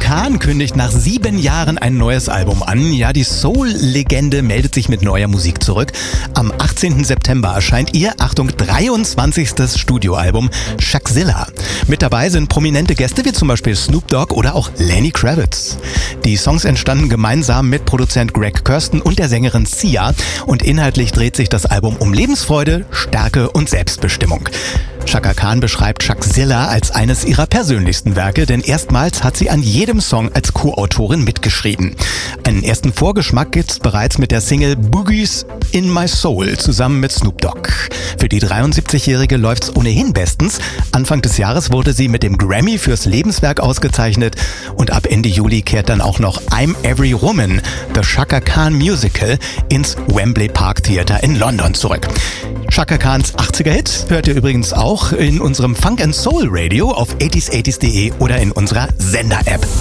Khan kündigt nach 7 Jahren ein neues Album an. Ja, die Soul-Legende meldet sich mit neuer Musik zurück. Am 18. September erscheint ihr, Achtung, 23. Studioalbum Shakzilla. Mit dabei sind prominente Gäste wie zum Beispiel Snoop Dogg oder auch Lenny Kravitz. Die Songs entstanden gemeinsam mit Produzent Greg Kurstin und der Sängerin Sia. Und inhaltlich dreht sich das Album um Lebensfreude, Stärke und Selbstbestimmung. Chaka Khan beschreibt Shakzilla als eines ihrer persönlichsten Werke, denn erstmals hat sie an jedem Song als Co-Autorin mitgeschrieben. Einen ersten Vorgeschmack gibt's bereits mit der Single Boogies in My Soul zusammen mit Snoop Dogg. Für die 73-Jährige läuft's ohnehin bestens. Anfang des Jahres wurde sie mit dem Grammy fürs Lebenswerk ausgezeichnet und ab Ende Juli kehrt dann auch noch I'm Every Woman, The Chaka Khan Musical, ins Wembley Park Theatre in London zurück. Chaka Khans 80er-Hit hört ihr übrigens auch in unserem Funk & Soul Radio auf 80s80s.de oder in unserer Sender-App.